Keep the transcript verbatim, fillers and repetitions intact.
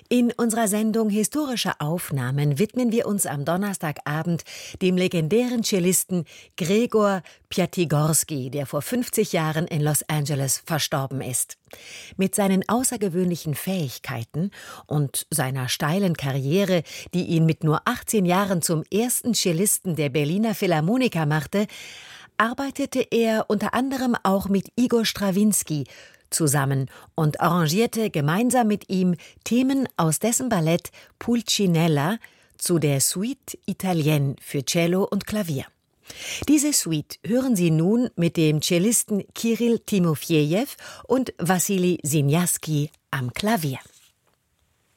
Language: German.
In unserer Sendung Historische Aufnahmen widmen wir uns am Donnerstagabend dem legendären Cellisten Gregor Piatigorsky, der vor fünfzig Jahren in Los Angeles verstorben ist. Mit seinen außergewöhnlichen Fähigkeiten und seiner steilen Karriere, die ihn mit nur achtzehn Jahren zum ersten Cellisten der Berliner Philharmoniker machte, arbeitete er unter anderem auch mit Igor Strawinski zusammen und arrangierte gemeinsam mit ihm Themen aus dessen Ballett Pulcinella zu der Suite Italienne für Cello und Klavier. Diese Suite hören Sie nun mit dem Cellisten Kirill Timofejew und Wassili Siniaski am Klavier.